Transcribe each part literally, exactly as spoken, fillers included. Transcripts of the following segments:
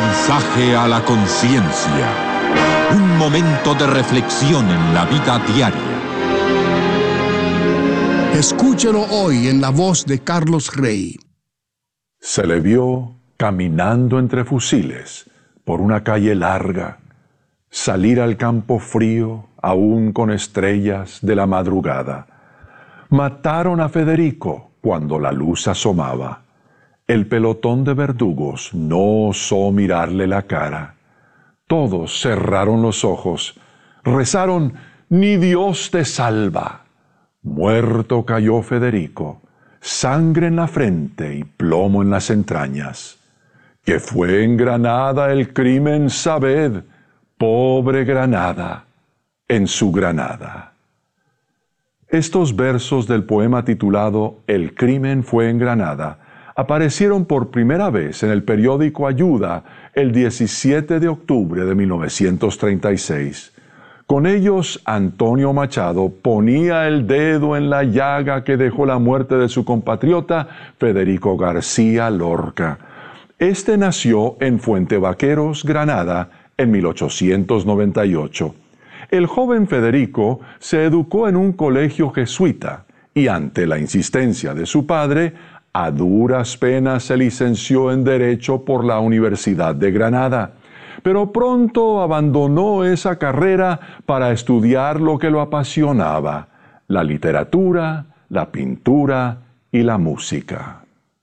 Mensaje a la conciencia. Un momento de reflexión en la vida diaria. Escúchelo hoy en la voz de Carlos Rey. Se le vio caminando entre fusiles por una calle larga, salir al campo frío, aún con estrellas de la madrugada. Mataron a Federico cuando la luz asomaba. El pelotón de verdugos no osó mirarle la cara. Todos cerraron los ojos, rezaron, «Ni Dios te salva». Muerto cayó Federico, sangre en la frente y plomo en las entrañas. Que fue en Granada el crimen, sabed, pobre Granada, en su Granada. Estos versos del poema titulado El crimen fue en Granada aparecieron por primera vez en el periódico Ayuda el diecisiete de octubre de mil novecientos treinta y seis. Con ellos, Antonio Machado ponía el dedo en la llaga que dejó la muerte de su compatriota Federico García Lorca. Este nació en Fuentevaqueros, Granada, en mil ochocientos noventa y ocho. El joven Federico se educó en un colegio jesuita y, ante la insistencia de su padre, a duras penas se licenció en Derecho por la Universidad de Granada. Pero pronto abandonó esa carrera para estudiar lo que lo apasionaba: la literatura, la pintura y la música.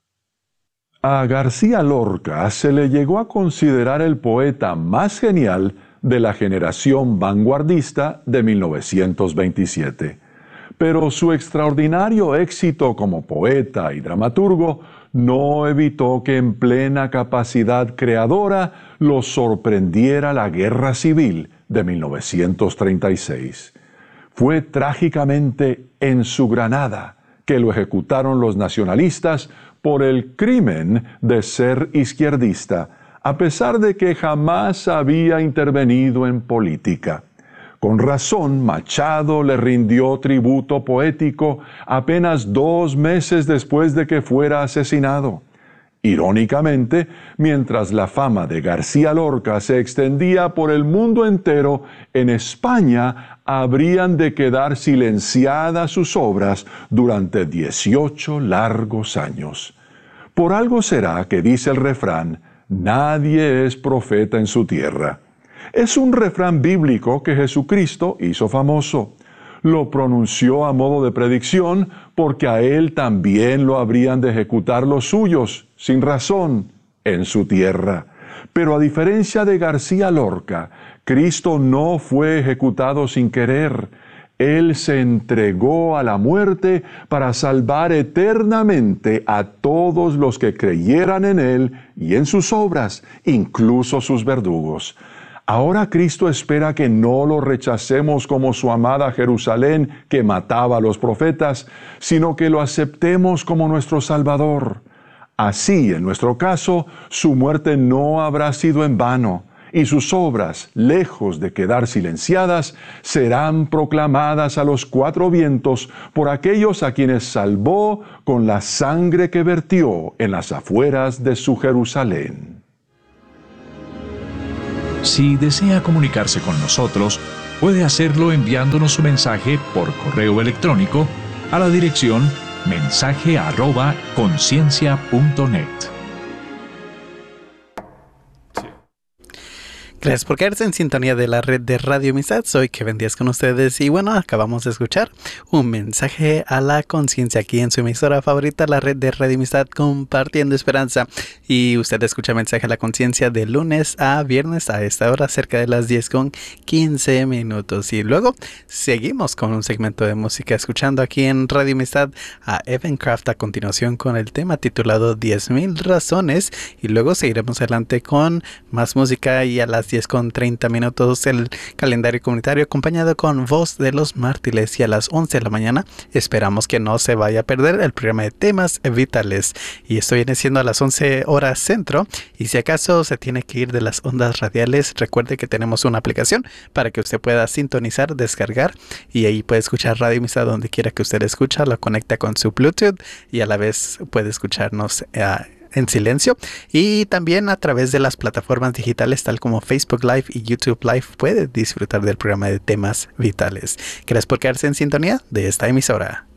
A García Lorca se le llegó a considerar el poeta más genial de la generación vanguardista de mil novecientos veintisiete. Pero su extraordinario éxito como poeta y dramaturgo no evitó que en plena capacidad creadora lo sorprendiera la Guerra Civil de mil novecientos treinta y seis. Fue trágicamente en su Granada que lo ejecutaron los nacionalistas por el crimen de ser izquierdista, a pesar de que jamás había intervenido en política. Con razón, Machado le rindió tributo poético apenas dos meses después de que fuera asesinado. Irónicamente, mientras la fama de García Lorca se extendía por el mundo entero, en España habrían de quedar silenciadas sus obras durante dieciocho largos años. Por algo será que dice el refrán, «Nadie es profeta en su tierra». Es un refrán bíblico que Jesucristo hizo famoso. Lo pronunció a modo de predicción porque a él también lo habrían de ejecutar los suyos, sin razón, en su tierra. Pero a diferencia de García Lorca, Cristo no fue ejecutado sin querer. Él se entregó a la muerte para salvar eternamente a todos los que creyeran en Él y en sus obras, incluso sus verdugos. Ahora Cristo espera que no lo rechacemos como su amada Jerusalén que mataba a los profetas, sino que lo aceptemos como nuestro Salvador. Así, en nuestro caso, su muerte no habrá sido en vano, y sus obras, lejos de quedar silenciadas, serán proclamadas a los cuatro vientos por aquellos a quienes salvó con la sangre que vertió en las afueras de su Jerusalén. Si desea comunicarse con nosotros, puede hacerlo enviándonos su mensaje por correo electrónico a la dirección mensaje arroba conciencia punto net. Gracias por quedarse en sintonía de la red de Radio Amistad. Soy Kevin Díaz con ustedes y bueno, acabamos de escuchar un mensaje a la conciencia aquí en su emisora favorita, la red de Radio Amistad, compartiendo esperanza. Y usted escucha mensaje a la conciencia de lunes a viernes a esta hora, cerca de las diez con quince minutos. Y luego seguimos con un segmento de música, escuchando aquí en Radio Amistad a Evan Craft a continuación con el tema titulado diez mil razones. Y luego seguiremos adelante con más música y a las diez con treinta minutos el calendario comunitario acompañado con Voz de los Mártires, y a las once de la mañana esperamos que no se vaya a perder el programa de temas vitales, y esto viene siendo a las once horas centro. Y si acaso se tiene que ir de las ondas radiales, recuerde que tenemos una aplicación para que usted pueda sintonizar, descargar, y ahí puede escuchar Radio Amistad donde quiera que usted escucha, lo conecta con su Bluetooth y a la vez puede escucharnos uh, en silencio. Y también a través de las plataformas digitales tal como Facebook Live y YouTube Live puede disfrutar del programa de Temas Vitales. Gracias por quedarse en sintonía de esta emisora.